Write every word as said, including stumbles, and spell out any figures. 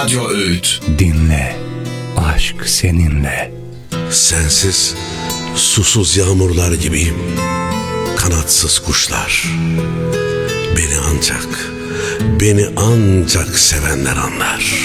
Radyo Öğüt. Dinle, aşk seninle. Sensiz, susuz yağmurlar gibiyim. Kanatsız kuşlar. Beni ancak, beni ancak sevenler anlar.